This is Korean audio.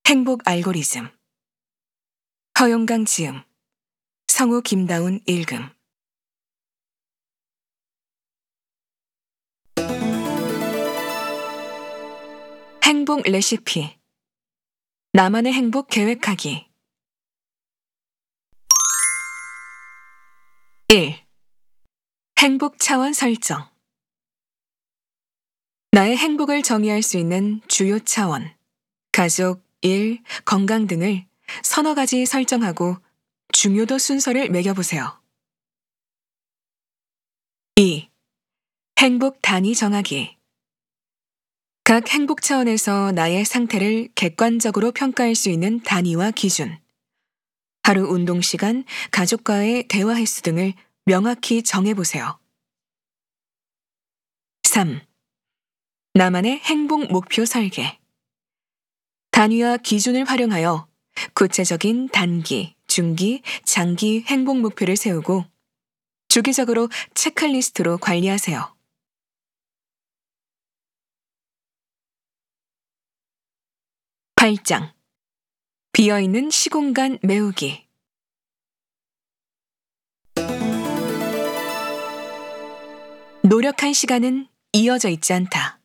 행복 알고리즘. 허용강 지음. 성우 김다운 읽음. 행복 레시피. 나만의 행복 계획하기. 1. 행복 차원 설정. 나의 행복을 정의할 수 있는 주요 차원, 가족, 일, 건강 등을 서너 가지 설정하고 중요도 순서를 매겨보세요. 2. 행복 단위 정하기. 각 행복 차원에서 나의 상태를 객관적으로 평가할 수 있는 단위와 기준, 하루 운동 시간, 가족과의 대화 횟수 등을 명확히 정해보세요. 3. 나만의 행복 목표 설계. 단위와 기준을 활용하여 구체적인 단기, 중기, 장기 행복 목표를 세우고 주기적으로 체크리스트로 관리하세요. 8장. 비어있는 시공간 메우기. 노력한 시간은 이어져 있지 않다.